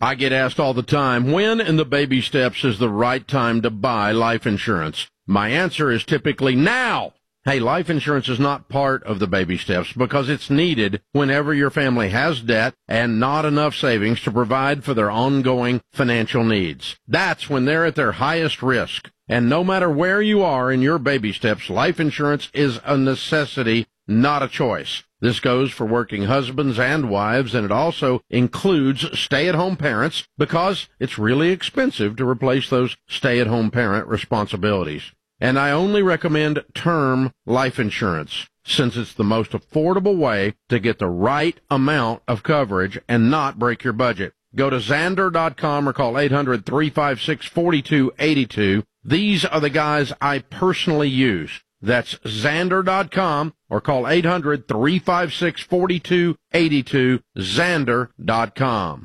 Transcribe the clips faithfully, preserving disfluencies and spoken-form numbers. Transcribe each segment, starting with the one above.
I get asked all the time, when in the baby steps is the right time to buy life insurance? My answer is typically now. Hey, life insurance is not part of the baby steps because it's needed whenever your family has debt and not enough savings to provide for their ongoing financial needs. That's when they're at their highest risk. And no matter where you are in your baby steps, life insurance is a necessity, not a choice. This goes for working husbands and wives, and it also includes stay-at-home parents because it's really expensive to replace those stay-at-home parent responsibilities. And I only recommend term life insurance since it's the most affordable way to get the right amount of coverage and not break your budget. Go to Zander dot com or call eight hundred, three five six, four two eight two. These are the guys I personally use. That's Zander dot com or call eight hundred, three five six, four two eight two, Zander dot com.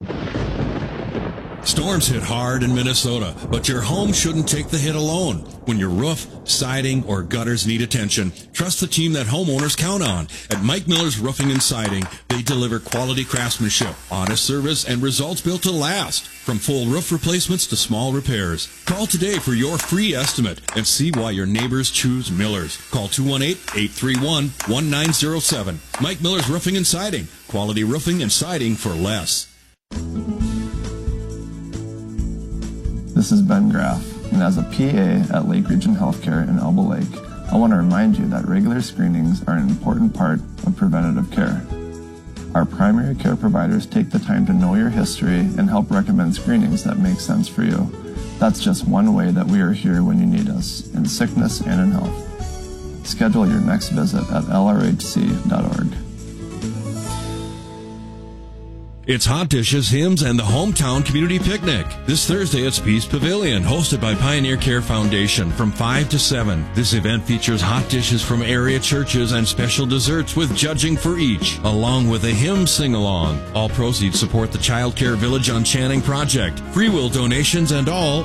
Storms hit hard in Minnesota, but your home shouldn't take the hit alone. When your roof, siding, or gutters need attention, trust the team that homeowners count on. At Mike Miller's Roofing and Siding, they deliver quality craftsmanship, honest service, and results built to last. From full roof replacements to small repairs. Call today for your free estimate and see why your neighbors choose Miller's. Call two one eight, eight three one, one nine zero seven. Mike Miller's Roofing and Siding. Quality roofing and siding for less. This is Ben Graff, and as a P A at Lake Region Healthcare in Elbow Lake, I want to remind you that regular screenings are an important part of preventative care. Our primary care providers take the time to know your history and help recommend screenings that make sense for you. That's just one way that we are here when you need us, in sickness and in health. Schedule your next visit at L R H C dot org. It's Hot Dishes, Hymns, and the Hometown Community Picnic. This Thursday at Peace Pavilion, hosted by Pioneer Care Foundation from five to seven. This event features hot dishes from area churches and special desserts with judging for each, along with a hymn sing-along. All proceeds support the Child Care Village on Channing project. Free will donations and all